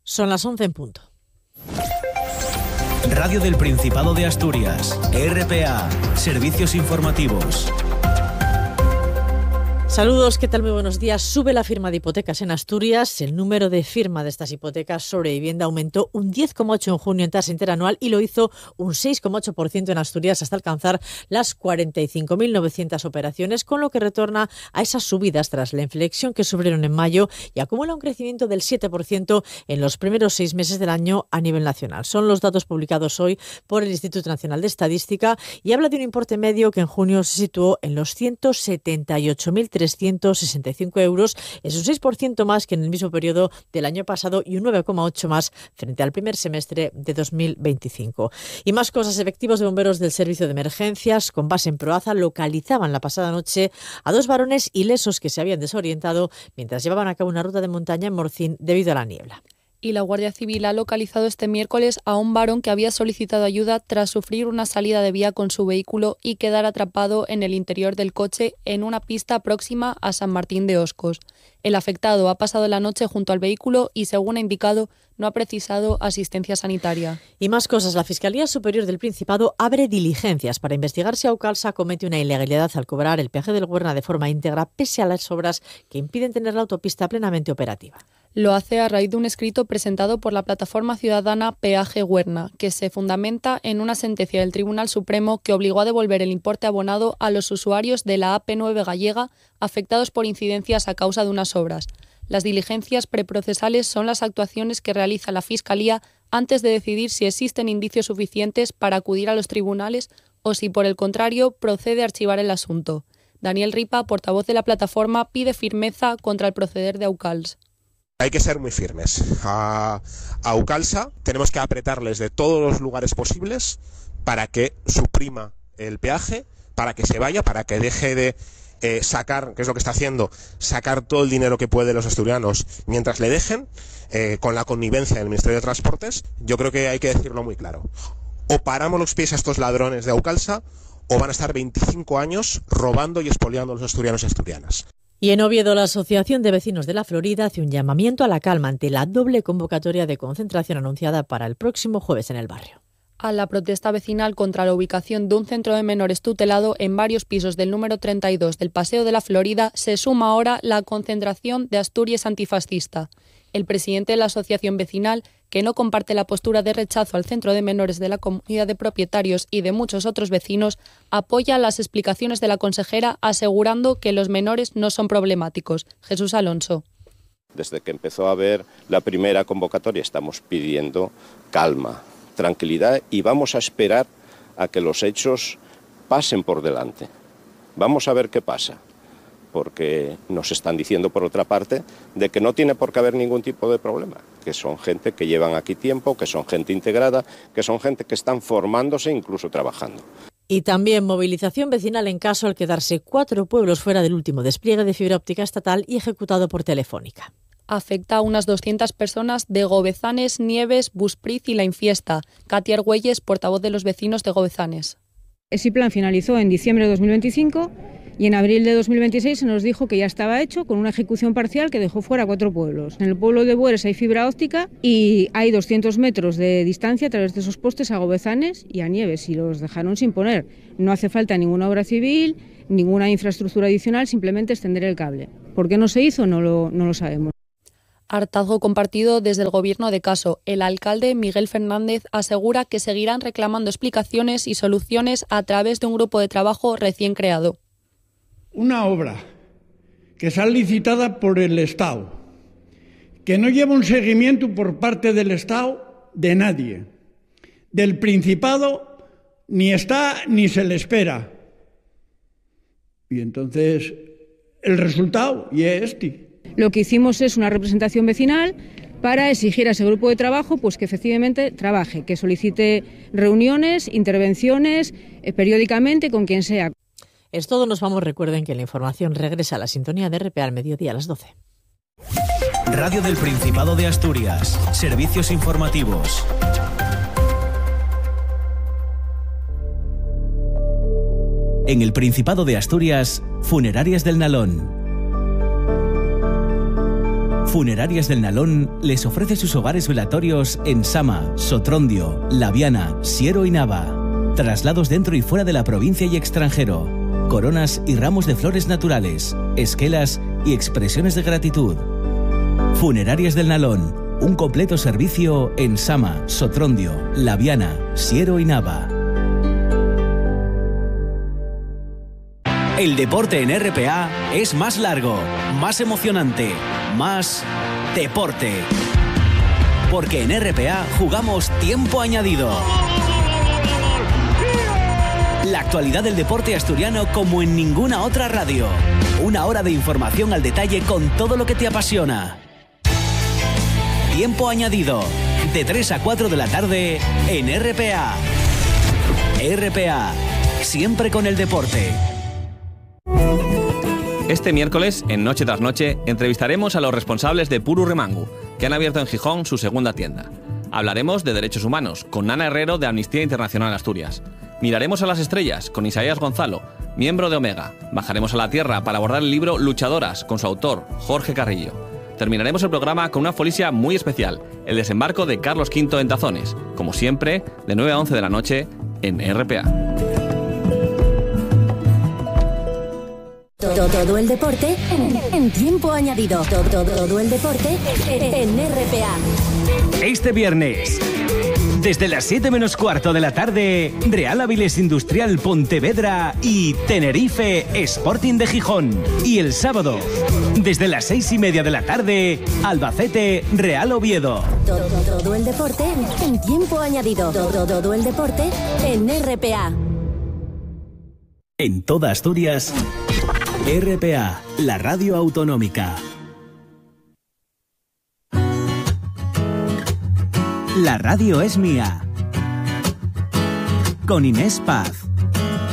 Son las 11 en punto. Radio del Principado de Asturias, RPA, Servicios Informativos. Saludos, ¿qué tal? Muy buenos días. Sube la firma de hipotecas en Asturias. El número de firma de estas hipotecas sobre vivienda aumentó un 10,8% en junio en tasa interanual y lo hizo un 6,8% en Asturias hasta alcanzar las 45.900 operaciones, con lo que retorna a esas subidas tras la inflexión que sufrieron en mayo y acumula un crecimiento del 7% en los primeros 6 meses del año a nivel nacional. Son los datos publicados hoy por el Instituto Nacional de Estadística y habla de un importe medio que en junio se situó en los 178.365 euros, es un 6% más que en el mismo periodo del año pasado y un 9,8% más frente al primer semestre de 2025. Y más cosas. Efectivos de bomberos del Servicio de Emergencias con base en Proaza localizaban la pasada noche a 2 varones ilesos que se habían desorientado mientras llevaban a cabo una ruta de montaña en Morcín debido a la niebla. Y la Guardia Civil ha localizado este miércoles a un varón que había solicitado ayuda tras sufrir una salida de vía con su vehículo y quedar atrapado en el interior del coche en una pista próxima a San Martín de Oscos. El afectado ha pasado la noche junto al vehículo y, según ha indicado, no ha precisado asistencia sanitaria. Y más cosas. La Fiscalía Superior del Principado abre diligencias para investigar si Aucalsa comete una ilegalidad al cobrar el peaje del Güerna de forma íntegra, pese a las obras que impiden tener la autopista plenamente operativa. Lo hace a raíz de un escrito presentado por la plataforma ciudadana Peaje Güerna, que se fundamenta en una sentencia del Tribunal Supremo que obligó a devolver el importe abonado a los usuarios de la AP9 gallega afectados por incidencias a causa de unas obras. Las diligencias preprocesales son las actuaciones que realiza la Fiscalía antes de decidir si existen indicios suficientes para acudir a los tribunales o si, por el contrario, procede a archivar el asunto. Daniel Ripa, portavoz de la plataforma, pide firmeza contra el proceder de Aucalsa. Hay que ser muy firmes. A Aucalsa tenemos que apretarles de todos los lugares posibles para que suprima el peaje, para que se vaya, para que deje de sacar, que es lo que está haciendo, sacar todo el dinero que puede los asturianos mientras le dejen, con la connivencia del Ministerio de Transportes. Yo creo que hay que decirlo muy claro. O paramos los pies a estos ladrones de Aucalsa o van a estar 25 años robando y expoliando a los asturianos y asturianas. Y en Oviedo, la Asociación de Vecinos de la Florida hace un llamamiento a la calma ante la doble convocatoria de concentración anunciada para el próximo jueves en el barrio. A la protesta vecinal contra la ubicación de un centro de menores tutelado en varios pisos del número 32 del Paseo de la Florida se suma ahora la concentración de Asturias Antifascista. El presidente de la asociación vecinal, que no comparte la postura de rechazo al centro de menores de la comunidad de propietarios y de muchos otros vecinos, apoya las explicaciones de la consejera asegurando que los menores no son problemáticos. Jesús Alonso. Desde que empezó a haber la primera convocatoria estamos pidiendo calma, tranquilidad y vamos a esperar a que los hechos pasen por delante. Vamos a ver qué pasa, porque nos están diciendo por otra parte de que no tiene por qué haber ningún tipo de problema, que son gente que llevan aquí tiempo, que son gente integrada, que son gente que están formándose e incluso trabajando. Y también movilización vecinal en caso al quedarse 4 pueblos fuera del último despliegue de fibra óptica estatal y ejecutado por Telefónica. Afecta a unas 200 personas de Gobezanes, Nieves, Buspriz y La Infiesta. Katia Argüelles, portavoz de los vecinos de Gobezanes. Ese plan finalizó en diciembre de 2025 y en abril de 2026 se nos dijo que ya estaba hecho con una ejecución parcial que dejó fuera 4 pueblos. En el pueblo de Bueres hay fibra óptica y hay 200 metros de distancia a través de esos postes a Gobezanes y a Nieves y los dejaron sin poner. No hace falta ninguna obra civil, ninguna infraestructura adicional, simplemente extender el cable. ¿Por qué no se hizo? No lo sabemos. Hartazgo compartido desde el gobierno de Caso. El alcalde Miguel Fernández asegura que seguirán reclamando explicaciones y soluciones a través de un grupo de trabajo recién creado. Una obra que sea licitada por el Estado, que no lleva un seguimiento por parte del Estado de nadie. Del Principado ni está ni se le espera. Y entonces el resultado y es este. Lo que hicimos es una representación vecinal para exigir a ese grupo de trabajo pues que efectivamente trabaje, que solicite reuniones, intervenciones periódicamente con quien sea. Es todo, nos vamos. Recuerden que la información regresa a la sintonía de RPA al mediodía a las 12. Radio del Principado de Asturias. Servicios informativos. En el Principado de Asturias, Funerarias del Nalón. Funerarias del Nalón les ofrece sus hogares velatorios en Sama, Sotrondio, Laviana, Siero y Nava. Traslados dentro y fuera de la provincia y extranjero. Coronas y ramos de flores naturales, esquelas y expresiones de gratitud. Funerarias del Nalón, un completo servicio en Sama, Sotrondio, Laviana, Siero y Nava. El deporte en RPA es más largo, más emocionante, más deporte. Porque en RPA jugamos tiempo añadido. La actualidad del deporte asturiano como en ninguna otra radio. Una hora de información al detalle con todo lo que te apasiona. Tiempo añadido, de 3 a 4 de la tarde en RPA. RPA, siempre con el deporte. Este miércoles, en Noche tras Noche, entrevistaremos a los responsables de Puru Remangu, que han abierto en Gijón su segunda tienda. Hablaremos de derechos humanos, con Ana Herrero de Amnistía Internacional Asturias. Miraremos a las estrellas, con Isaías Gonzalo, miembro de Omega. Bajaremos a la tierra para abordar el libro Luchadoras, con su autor, Jorge Carrillo. Terminaremos el programa con una folisia muy especial, el desembarco de Carlos V en Tazones, como siempre, de 9 a 11 de la noche, en RPA. Todo el deporte en tiempo añadido. Todo el deporte en RPA. Este viernes, desde las 7 menos cuarto de la tarde, Real Avilés Industrial Pontevedra y Tenerife Sporting de Gijón. Y el sábado, desde las 6:30 de la tarde, Albacete Real Oviedo. Todo el deporte en tiempo añadido. Todo el deporte en RPA. En toda Asturias, RPA, la radio autonómica. La radio es mía. Con Inés Paz.